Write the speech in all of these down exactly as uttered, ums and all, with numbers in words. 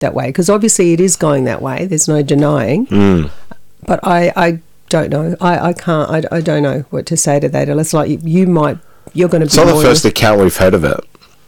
that way, because obviously it is going that way. There's no denying. Mm. But I, I don't know. I, I can't. I, I don't know what to say to that. It's like you, you might. You're going to be. It's not the more- first account we've heard of it.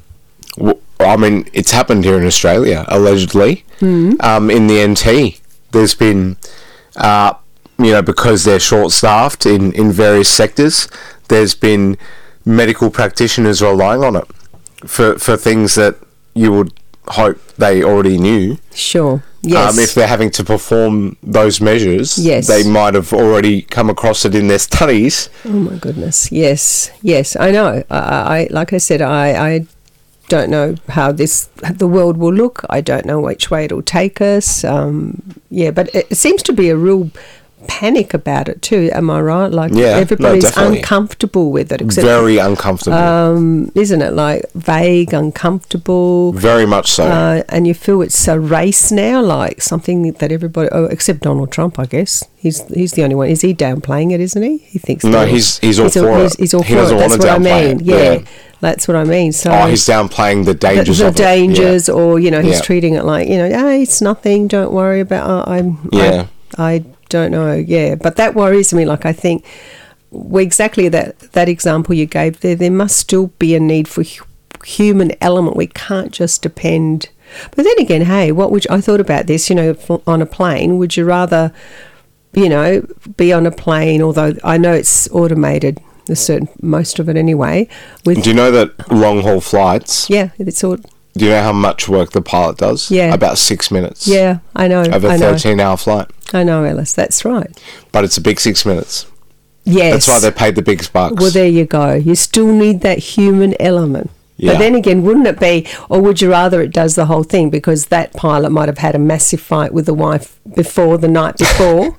W- I mean, it's happened here in Australia, allegedly. Mm. Um, in the N T, there's been, uh, you know, because they're short-staffed in, in various sectors, there's been medical practitioners relying on it for, for things that you would hope they already knew. Sure. Yes. Um, if they're having to perform those measures, Yes. they might have already come across it in their studies. Oh my goodness. Yes. Yes. I know. I, I like I said. I, I don't know how this the world will look. I don't know which way it'll take us. Um, yeah, but it, it seems to be a real panic about it too. Am I right? Like Yeah, no, everybody's definitely. uncomfortable with it. Except, Very uncomfortable. um, isn't it? Like vague, uncomfortable. Very much so. Uh, and you feel it's a race now, like something that everybody, oh, except Donald Trump, I guess. He's he's the only one. Is he downplaying it, isn't he? He thinks No, that- he's- he's all for he's, it. He's all He for doesn't it. That's want to what I downplay mean. it. Yeah, Yeah. that's what I mean. So oh, he's downplaying the the, dangers the of dangers, it. or you know, he's Yeah. treating it like you know, ah, it's nothing. Don't worry about. Uh, I'm. Yeah. I, I don't know. Yeah, but that worries me. Like I think, well, exactly that that example you gave there. There must still be a need for hu- human element. We can't just depend. But then again, hey, what would you, I thought about this? You know, fl- on a plane, would you rather, you know, be on a plane? Although I know it's automated, a certain most of it anyway. With Do you know that long haul flights, yeah, it's all. do you know how much work the pilot does? Yeah. About six minutes. Yeah, I know. Of a I know. thirteen hour flight. I know, Ellis. That's right. But it's a big six minutes. Yes. That's why they paid the biggest bucks. Well, there you go. You still need that human element. Yeah. But then again, wouldn't it be, or would you rather it does the whole thing because that pilot might have had a massive fight with the wife before the night before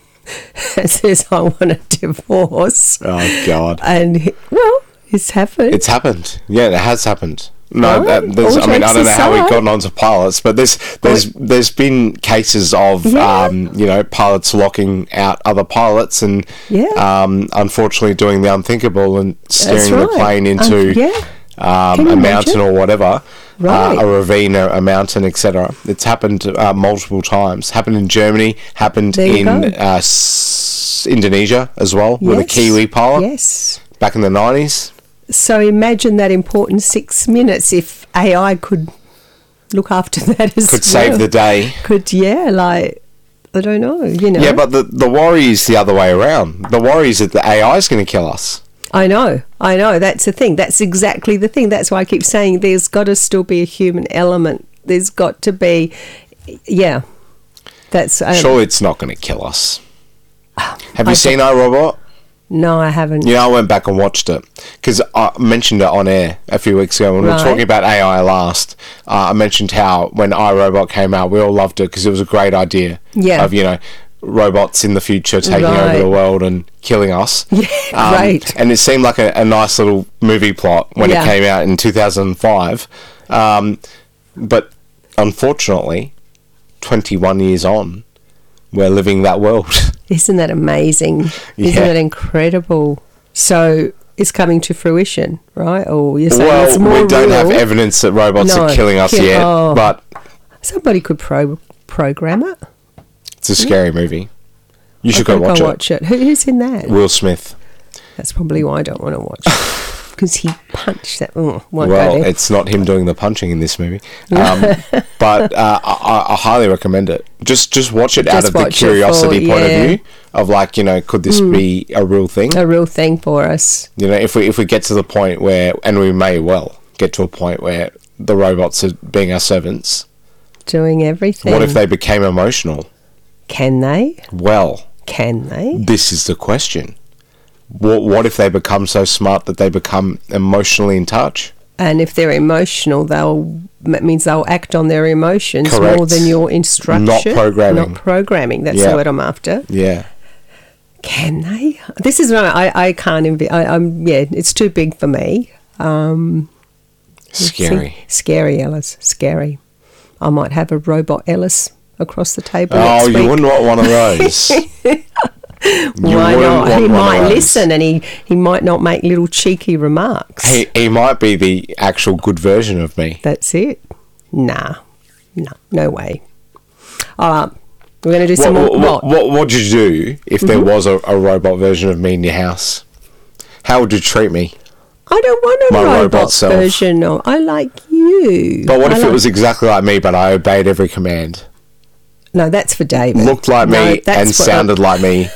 and says, I want a divorce. Oh, God. And, he- well, it's happened. It's happened. Yeah, it has happened. No, Oh, that, there's, all I mean, I jokes don't know how we've aside. gotten onto pilots, but there's there's there's been cases of Yeah. um, you know, pilots locking out other pilots and Yeah. um, unfortunately doing the unthinkable and steering the right. plane Um, into yeah. um, Can you a mountain imagine? or whatever, Right. uh, a ravine, a, a mountain, et cetera. It's happened uh, multiple times. Happened in Germany. Happened There you in go. uh, s- Indonesia as well with a Yes. Kiwi pilot Yes. back in the nineties. So imagine that important six minutes if A I could look after that as Could well. save the day. Could, yeah, like, I don't know, you know. Yeah, but the, the worry is the other way around. The worry is that the A I is going to kill us. I know, I know, that's the thing. That's exactly the thing. That's why I keep saying there's got to still be a human element. There's got to be, yeah. That's um, Surely it's not going to kill us. Have I you seen iRobot? No, I haven't. Yeah, I went back and watched it because I mentioned it on air a few weeks ago when we were Right. talking about A I last. Uh, I mentioned how when iRobot came out, we all loved it because it was a great idea. Yeah. Of, you know, robots in the future taking Right. over the world and killing us. Yeah, Um, great. And it seemed like a, a nice little movie plot when Yeah. it came out in two thousand five. Um, but unfortunately, twenty-one years on, we're living that world. Isn't that amazing? Isn't Yeah. that incredible? So it's coming to fruition, right? Or you're saying Well, it's more we don't real. have evidence that robots No, are killing us kill- yet, oh. but Somebody could pro- program it. it's a scary movie. You should I go think watch I'll it. watch it. Who, who's in that? Will Smith. That's probably why I don't want to watch it. Because he punched that. Mm, won't go Well, there. it's not him doing the punching in this movie, um, but uh, I, I highly recommend it. Just just watch it out Just of the watch it for- curiosity point yeah. of view of like, you know, could this be a real thing? a real thing for us. You know, if we if we get to the point where, and we may well get to a point where the robots are being our servants. Doing everything. What if they became emotional? Can they? Well, Can they? this is the question. What what if they become so smart that they become emotionally in touch? And if they're emotional, they'll that means they'll act on their emotions Correct. more than your instruction. Not programming. Not programming. That's Yeah. the word I'm after. Yeah. Can they? This is right. I I can't. Envi- I, I'm yeah. It's too big for me. Um, Scary. Scary, Ellis. Scary. I might have a robot Ellis across the table. Oh, next you week. wouldn't want one of those. You Why wouldn't not? want He one of might those. listen, and he, he might not make little cheeky remarks. He, he might be the actual good version of me. That's it. Nah, no, no way. All right, we're going to do What, some more. what, what, what would you do if there was a, a robot version of me in your house? How would you treat me? I don't want a My robot robot self. version of. I like you. But what I if like, it was exactly like me, but I obeyed every command? No, that's for David. Looked like No, me that's and for- sounded like me.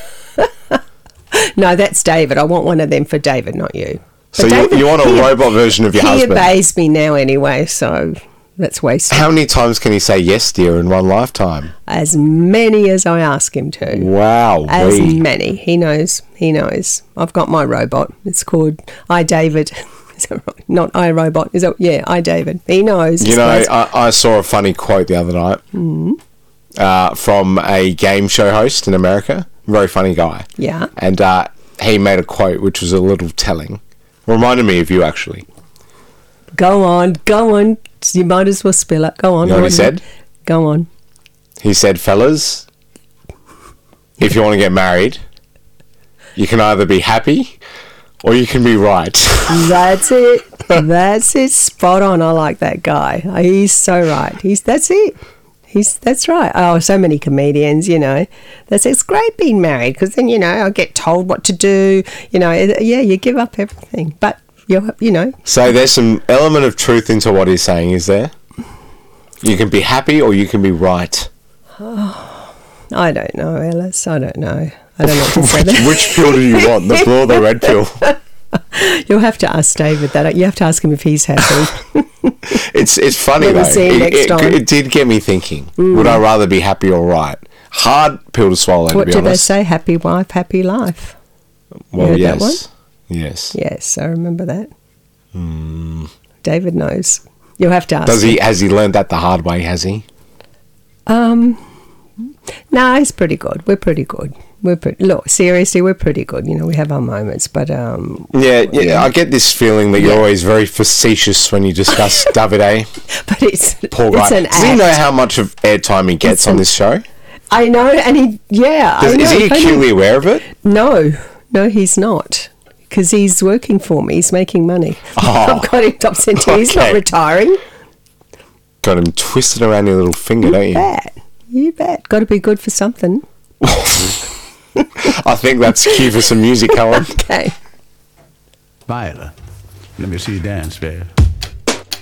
No, that's David. I want one of them for David, not you. So But you, David, you want a he- robot version of your He husband? obeys me now anyway, so that's wasted. How many times can he say yes, dear, in one lifetime? As many as I ask him to. Wow. As wee. many. He knows. He knows. I've got my robot. It's called iDavid. Is that right? Not iRobot. Is that, yeah, iDavid. He knows. You It's know, nice. I, I saw a funny quote the other night Mm-hmm. uh, from a game show host in America. Very funny guy. Yeah. And uh, he made a quote which was a little telling. Reminded me of you, actually. Go on. Go on. You might as well spill it. Go on. You know what he is said? it? Go on. He said, fellas, if you want to get married, you can either be happy or you can be right. That's it. That's it. Spot on. I like that guy. He's so right. He's that's it. He's that's right. Oh, so many comedians, you know. That's it's great being married because then you know I get told what to do. You know, it- yeah, you give up everything, but you you know, So there's some element of truth into what he's saying, is there? You can be happy or you can be right. I don't know, Ellis. I don't know. I don't know what to say. which, which pill do you want, the blue or the red pill? You'll have to ask David that. You have to ask him if he's happy. It's it's funny We'll though. see you It, next it, time. Mm. it did get me thinking. Would I rather be happy or right? Hard pill to swallow, What to be do they honest. say? Happy wife, happy life. Well, You heard that yes, yes. Yes, I remember that. David knows. You'll have to ask. Does him. he? Has he learned that the hard way? Has he? Um, no, he's pretty good. We're pretty good. We're pretty, look, seriously, we're pretty good. You know, we have our moments, but um, Yeah, yeah. Yeah. I get this feeling that you're Yeah. always very facetious when you discuss Davide. but it's Poor it's guy. an Does he act. know how much of airtime he gets It's on an- this show? I know, and he, yeah, Does, I know. is he If only- acutely aware of it? No, no, he's not, because he's working for me. He's making money. Oh. I've got him top centre. He's not Okay. retiring. Got him twisted around your little finger, don't you? Bet. You bet. Got to be good for something. I think that's cue for some music, Helen. Okay. Viola, let me see you dance, babe.